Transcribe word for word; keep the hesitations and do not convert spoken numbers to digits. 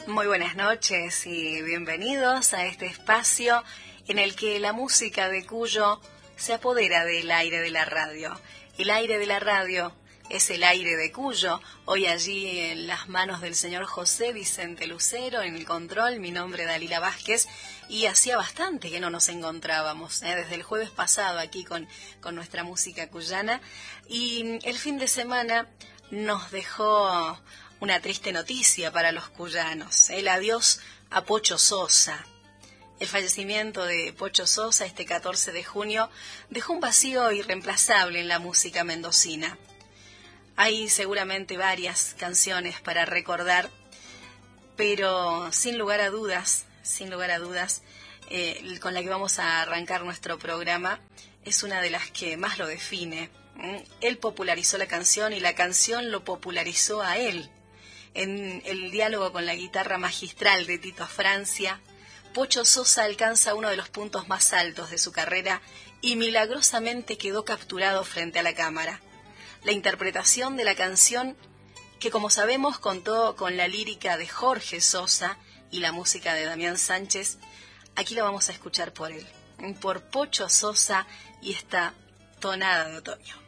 Muy buenas noches y bienvenidos a este espacio en el que la música de Cuyo se apodera del aire de la radio. El aire de la radio es el aire de Cuyo. Hoy allí en las manos del señor José Vicente Lucero, en el control, mi nombre es Dalila Vázquez, y hacía bastante que no nos encontrábamos, ¿eh? desde el jueves pasado aquí con, con nuestra música cuyana, y el fin de semana nos dejó una triste noticia para los cuyanos, el adiós a Pocho Sosa. El fallecimiento de Pocho Sosa este catorce de junio dejó un vacío irreemplazable en la música mendocina. Hay seguramente varias canciones para recordar, pero sin lugar a dudas, sin lugar a dudas, eh, con la que vamos a arrancar nuestro programa es una de las que más lo define. Él popularizó la canción y la canción lo popularizó a él. En el diálogo con la guitarra magistral de Tito Francia, Pocho Sosa alcanza uno de los puntos más altos de su carrera y milagrosamente quedó capturado frente a la cámara. La interpretación de la canción, que como sabemos contó con la lírica de Jorge Sosa y la música de Damián Sánchez, aquí la vamos a escuchar por él, por Pocho Sosa y esta tonada de otoño.